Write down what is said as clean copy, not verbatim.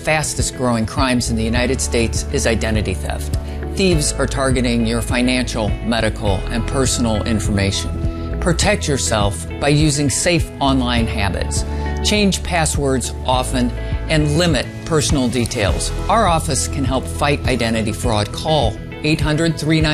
fastest growing crimes in the United States is identity theft. Thieves are targeting your financial, medical, and personal information. Protect yourself by using safe online habits. Change passwords often and limit personal details. Our office can help fight identity fraud. Call 800-399